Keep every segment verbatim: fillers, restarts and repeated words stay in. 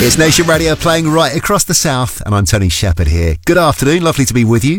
It's Nation Radio playing right across the south, and I'm Tony Shepherd here. Good afternoon, lovely to be with you.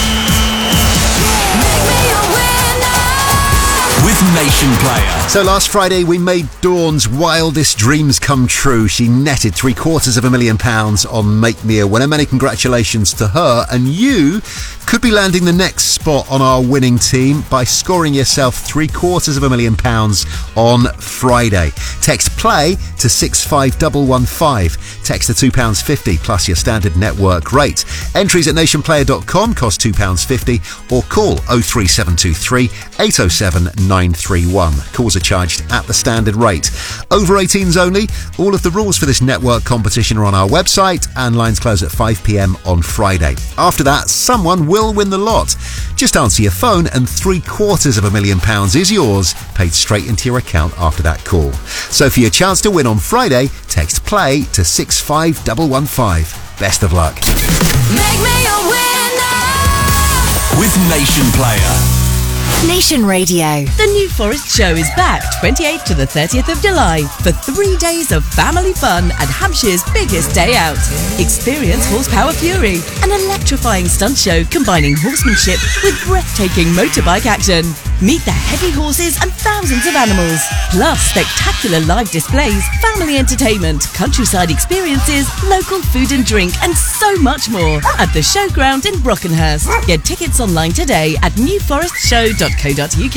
With Nation Player. So last Friday we made Dawn's wildest dreams come true. She netted three quarters of a million pounds on Make Me a Winner. Many congratulations to her, and you could be landing the next spot on our winning team by scoring yourself three quarters of a million pounds on Friday. Text play to six five one one five. Text to two pounds fifty plus your standard network rate. Entries at nation player dot com cost two pounds fifty, or call oh three seven two three eight oh seven nine three one. Calls are charged at the standard rate. Over eighteens only. All of the rules for this network competition are on our website, and lines close at five p.m. on Friday. After that, someone will win the lot. Just answer your phone and three quarters of a million pounds is yours, paid straight into your account after that call. So for your chance to win on Friday, text play to six five one one five. Best of luck. Make me a winner with Nation Player. Nation Radio. The New Forest Show is back twenty-eighth to the thirtieth of July for three days of family fun and Hampshire's biggest day out. Experience Horsepower Fury, an electrifying stunt show combining horsemanship with breathtaking motorbike action. Meet the heavy horses and thousands of animals, plus spectacular live displays, family entertainment, countryside experiences, local food and drink, and so much more at the showground in Brockenhurst. Get tickets online today at new forest show dot co dot uk.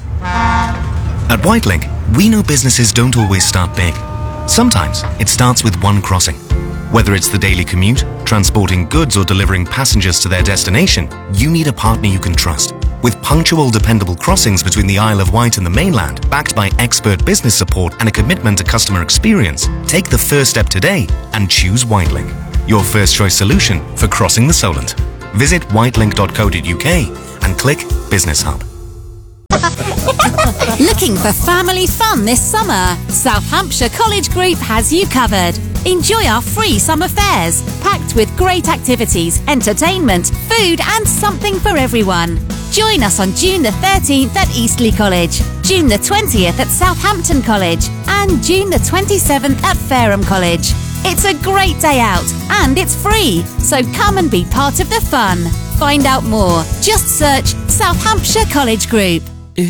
At Whitelink, we know businesses don't always start big. Sometimes it starts with one crossing. Whether it's the daily commute, transporting goods, or delivering passengers to their destination, you need a partner you can trust. With punctual, dependable crossings between the Isle of Wight and the mainland, backed by expert business support and a commitment to customer experience, take the first step today and choose Whitelink, your first choice solution for crossing the Solent. Visit whitelink dot co dot uk and click Business Hub. Looking for family fun this summer? South Hampshire College Group has you covered. Enjoy our free summer fairs, packed with great activities, entertainment, food and something for everyone. Join us on June the thirteenth at Eastleigh College, June the twentieth at Southampton College, and June the twenty-seventh at Fareham College. It's a great day out and it's free, so come and be part of the fun. Find out more. Just search South Hampshire College Group.